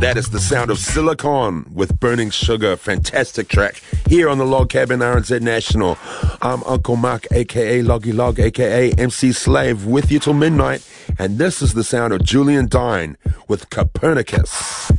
That is the sound of Silicon with Burning Sugar. Fantastic track here on the Log Cabin RNZ National. I'm Uncle Mark, aka Loggy Log, aka MC Slave, with you till midnight. And this is the sound of Julian Dine with Copernicus.